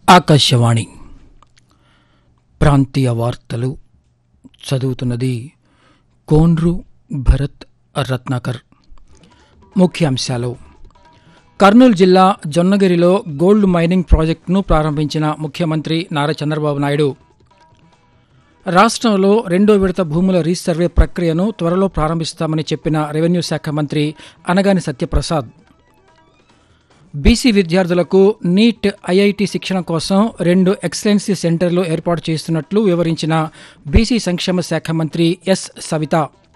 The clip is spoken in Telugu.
ఆకాశవాణి ప్రాంతీయ వార్తలు చదువుతున్నది కోన్రు భరత్ రత్నాకర్. ముఖ్యాంశాలు: కర్నూలు జిల్లా జొన్నగిరిలో గోల్డ్ మైనింగ్ ప్రాజెక్టును ప్రారంభించిన ముఖ్యమంత్రి నారా చంద్రబాబు నాయుడు. రాష్ట్రంలో రెండో విడత భూముల రీసర్వే ప్రక్రియను త్వరలో ప్రారంభిస్తామని చెప్పిన రెవెన్యూ శాఖ మంత్రి అనగాని సత్యప్రసాద్. బీసీ విద్యార్థులకు నీట్, ఐఐటి శిక్షణ కోసం 2 ఎక్సలెన్సీ సెంటర్లు ఏర్పాటు చేస్తున్నట్లు వివరించిన బీసీ సంక్షేమ శాఖ మంత్రి ఎస్. సవిత.